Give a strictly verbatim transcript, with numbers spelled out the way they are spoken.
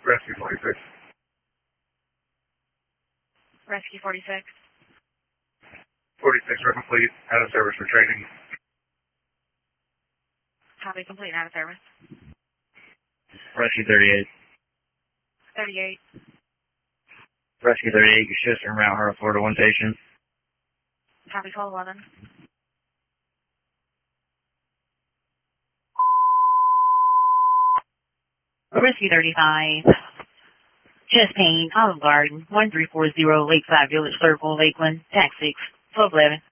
Rescue forty-six. Rescue forty-six. forty-six, we're complete. Out of service for training. Copy, complete and out of service. Rescue thirty-eight. thirty-eight. Rescue thirty-eight, your sister en route her Florida one station. Copy, twelve eleven. Rescue thirty-five. Chest pain, Olive Garden, one three four zero Lakeside Village Circle, Lakeland, tax six, twelve eleven.